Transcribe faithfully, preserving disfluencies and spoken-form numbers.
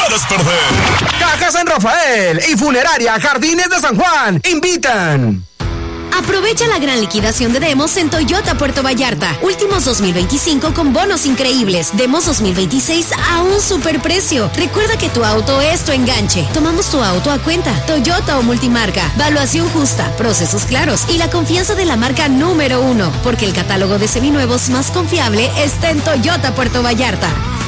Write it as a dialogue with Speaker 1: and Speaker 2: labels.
Speaker 1: quieres perder.
Speaker 2: Caja San Rafael y Funeraria Jardines de San Juan invitan.
Speaker 3: Aprovecha la gran liquidación de demos en Toyota Puerto Vallarta. Últimos dos mil veinticinco con bonos increíbles. Demos dos mil veintiséis a un superprecio. Recuerda que tu auto es tu enganche. Tomamos tu auto a cuenta. Toyota o multimarca. Valuación justa, procesos claros y la confianza de la marca número uno. Porque el catálogo de seminuevos más confiable está en Toyota Puerto Vallarta.